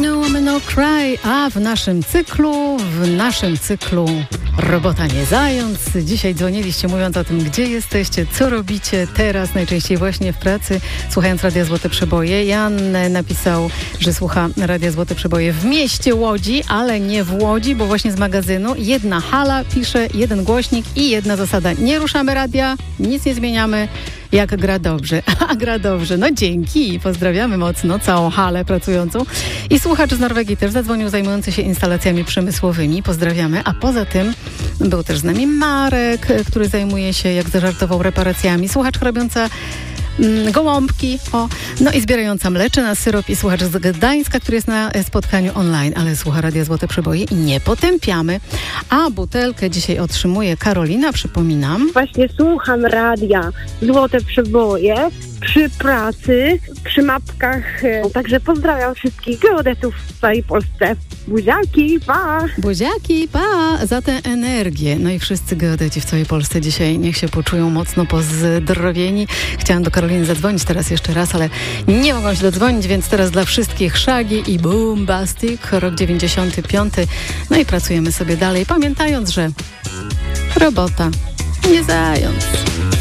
No Woman No Cry, a w naszym cyklu Robota nie zając. Dzisiaj dzwoniliście mówiąc o tym, gdzie jesteście, co robicie teraz, najczęściej właśnie w pracy, słuchając Radia Złote Przeboje. Jan napisał, że słucha Radia Złote Przeboje w mieście Łodzi, ale nie w Łodzi, bo właśnie z magazynu. Jedna hala, pisze, jeden głośnik i jedna zasada. Nie ruszamy radia, nic nie zmieniamy. Jak gra dobrze. A gra dobrze. No dzięki. Pozdrawiamy mocno całą halę pracującą. I słuchacz z Norwegii też zadzwonił, zajmujący się instalacjami przemysłowymi. Pozdrawiamy. A poza tym był też z nami Marek, który zajmuje się, jak zażartował, reparacjami. Słuchaczka robiąca gołąbki, no i zbierająca mlecze na syrop i słuchacz z Gdańska, który jest na spotkaniu online, ale słucha Radia Złote Przeboje i nie potępiamy. A butelkę dzisiaj otrzymuje Karolina, przypominam. Właśnie słucham Radia Złote Przeboje przy pracy, przy mapkach, także pozdrawiam wszystkich geodetów w całej Polsce. Buziaki, pa! Buziaki, pa! Za tę energię. No i wszyscy geodeci w całej Polsce dzisiaj niech się poczują mocno pozdrowieni. Chciałam do Karoliny zadzwonić teraz jeszcze raz, ale nie mogłam się dodzwonić, więc teraz dla wszystkich Shaggy i Boombastic, rok 95. No i pracujemy sobie dalej, pamiętając, że robota nie zając.